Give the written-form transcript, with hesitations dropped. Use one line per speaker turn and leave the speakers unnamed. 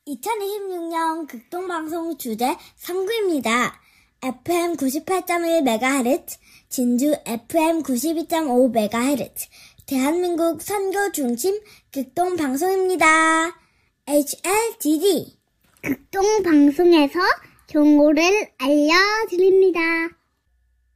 2026년 극동방송 주제 3구입니다. FM 98.1MHz, 진주 FM 92.5MHz, 대한민국 선교 중심 극동방송입니다. HLDD
극동방송에서 정보를 알려드립니다.